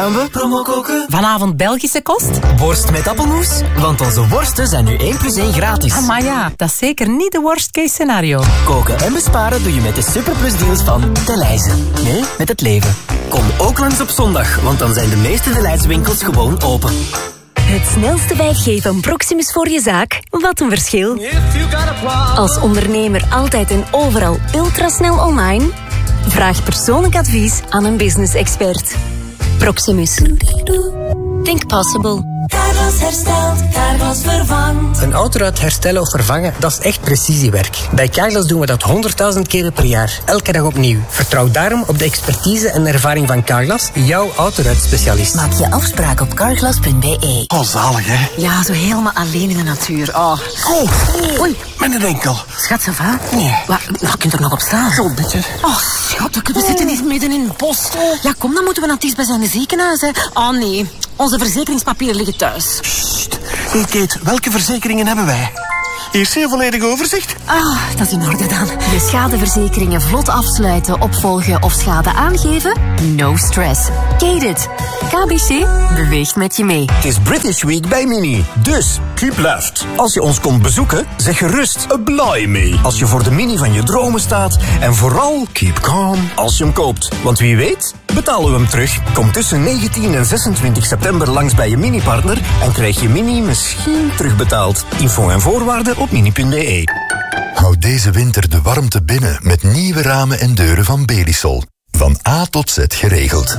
gaan we promo koken? Vanavond Belgische kost? Worst met appelmoes? Want onze worsten zijn nu 1 + 1 gratis. Ah, maar ja, dat is zeker niet de worst case scenario. Koken en besparen doe je met de Superplus deals van De Leijze. Nee, met het leven. Kom ook langs op zondag, want dan zijn de meeste De Leijze winkels gewoon open. Het snelste 5G van Proximus voor je zaak. Wat een verschil. Als ondernemer altijd en overal ultrasnel online? Vraag persoonlijk advies aan een business expert. Proximus. Think possible. Carglass herstelt, Carglass vervangt. Een autoruit herstellen of vervangen, dat is echt precisiewerk. Bij Carglass doen we dat 100.000 keren per jaar. Elke dag opnieuw. Vertrouw daarom op de expertise en ervaring van Carglass, jouw autoruitspecialist. Maak je afspraak op carglass.be. Oh, zalig, hè? Ja, zo helemaal alleen in de natuur. Oh. Oei. Mijn enkel. Schat, ça va? Nee. Je kunt er nog op staan. Zo'n beetje. Oh, schat, we zitten hier midden in het bos. Ja, kom, dan moeten we naar het dichtstbijzijnde ziekenhuis, hè. Oh, nee. Onze verzekeringspapieren liggen thuis. Sst. Hey, Kate, welke verzekeringen hebben wij? Eerst een volledig overzicht. Ah, dat is in orde dan. Je schadeverzekeringen vlot afsluiten, opvolgen of schade aangeven? No stress. Kate it. KBC beweegt met je mee. Het is British Week bij Mini. Dus, keep left. Als je ons komt bezoeken, zeg gerust blij mee. Als je voor de Mini van je dromen staat. En vooral, keep calm als je hem koopt. Want wie weet, betalen we hem terug. Kom tussen 19 en 26 september langs bij je Mini-partner en krijg je Mini misschien terugbetaald. Info en voorwaarden op mini.be. Houd deze winter de warmte binnen met nieuwe ramen en deuren van Belisol. Van A tot Z geregeld.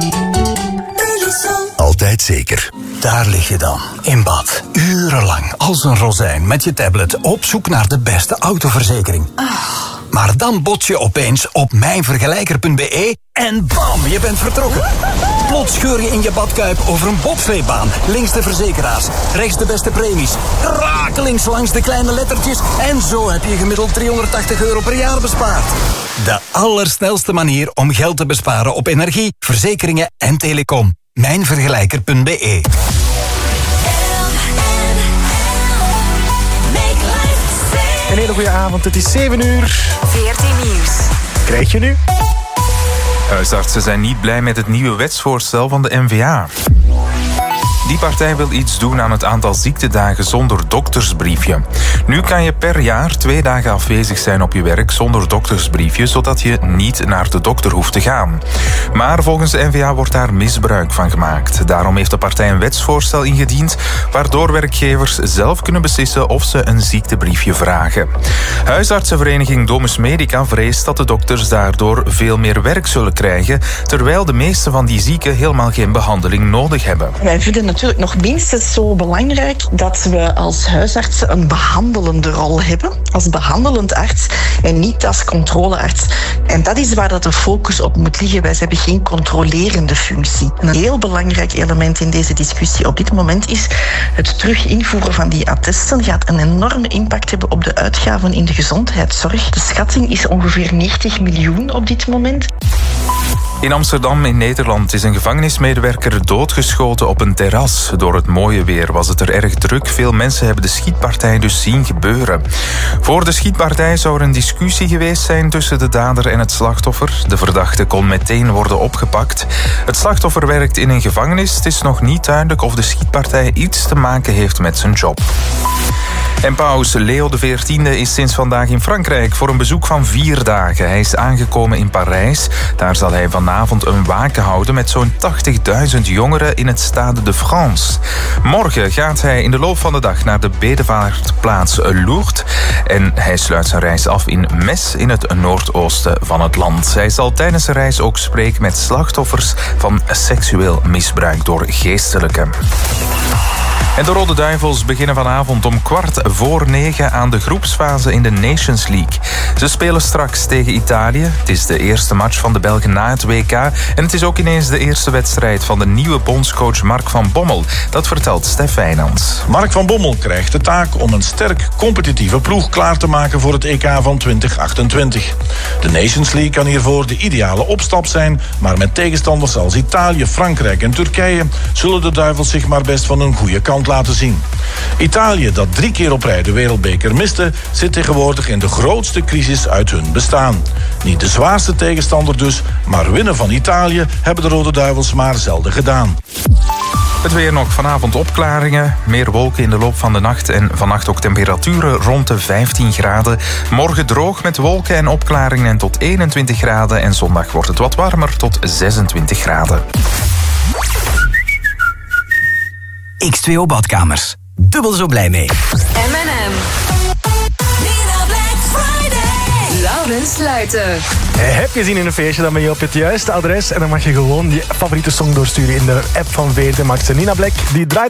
Altijd zeker. Daar lig je dan, in bad, urenlang, als een rozijn met je tablet op zoek naar de beste autoverzekering. Maar dan bots je opeens op mijnvergelijker.be en bam, je bent vertrokken. Plots scheur je in je badkuip over een bobsleebaan. Links de verzekeraars, rechts de beste premies. Rakelings langs de kleine lettertjes. En zo heb je gemiddeld €380 per jaar bespaard. De allersnelste manier om geld te besparen op energie, verzekeringen en telecom. Mijnvergelijker.be. Een hele goede avond, het is 7:00. 14 Nieuws. Krijg je nu? Huisartsen zijn niet blij met het nieuwe wetsvoorstel van de N-VA. Die partij wil iets doen aan het aantal ziektedagen zonder doktersbriefje. Nu kan je per jaar 2 dagen afwezig zijn op je werk zonder doktersbriefje, zodat je niet naar de dokter hoeft te gaan. Maar volgens de N-VA wordt daar misbruik van gemaakt. Daarom heeft de partij een wetsvoorstel ingediend, waardoor werkgevers zelf kunnen beslissen of ze een ziektebriefje vragen. Huisartsenvereniging Domus Medica vreest dat de dokters daardoor veel meer werk zullen krijgen, terwijl de meeste van die zieken helemaal geen behandeling nodig hebben. Wij vinden natuurlijk nog minstens zo belangrijk dat we als huisartsen een behandelende rol hebben, als behandelend arts en niet als controlearts. En dat is waar dat de focus op moet liggen. Wij hebben geen controlerende functie. En een heel belangrijk element in deze discussie op dit moment is het terug invoeren van die attesten gaat een enorme impact hebben op de uitgaven in de gezondheidszorg. De schatting is ongeveer 90 miljoen op dit moment. In Amsterdam in Nederland is een gevangenismedewerker doodgeschoten op een terras. Door het mooie weer was het er erg druk. Veel mensen hebben de schietpartij dus zien gebeuren. Voor de schietpartij zou er een discussie geweest zijn tussen de dader en het slachtoffer. De verdachte kon meteen worden opgepakt. Het slachtoffer werkt in een gevangenis. Het is nog niet duidelijk of de schietpartij iets te maken heeft met zijn job. En paus Leo XIV is sinds vandaag in Frankrijk voor een bezoek van 4 dagen. Hij is aangekomen in Parijs. Daar zal hij vanavond een waken houden met zo'n 80.000 jongeren in het Stade de France. Morgen gaat hij in de loop van de dag naar de bedevaartplaats Lourdes. En hij sluit zijn reis af in Metz in het noordoosten van het land. Hij zal tijdens de reis ook spreken met slachtoffers van seksueel misbruik door geestelijken. En de Rode Duivels beginnen vanavond om 8:45 aan de groepsfase in de Nations League. Ze spelen straks tegen Italië. Het is de eerste match van de Belgen na het WK. En het is ook ineens de eerste wedstrijd van de nieuwe bondscoach Mark van Bommel. Dat vertelt Stef Wijnands. Mark van Bommel krijgt de taak om een sterk competitieve ploeg klaar te maken voor het EK van 2028. De Nations League kan hiervoor de ideale opstap zijn, maar met tegenstanders als Italië, Frankrijk en Turkije zullen de Duivels zich maar best van een goede kant laten zien. Italië, dat 3 keer op rij de wereldbeker miste, zit tegenwoordig in de grootste crisis uit hun bestaan. Niet de zwaarste tegenstander dus, maar winnen van Italië hebben de Rode Duivels maar zelden gedaan. Het weer nog, vanavond opklaringen, meer wolken in de loop van de nacht en vannacht ook temperaturen rond de 15 graden. Morgen droog met wolken en opklaringen en tot 21 graden en zondag wordt het wat warmer tot 26 graden. X2O badkamers. Dubbel zo blij mee. M&M. Nina Black Friday. Laurens Sluiten. Heb je zin in een feestje, dan ben je op het juiste adres en dan mag je gewoon je favoriete song doorsturen in de app van VRT Max. Nina Black, die draait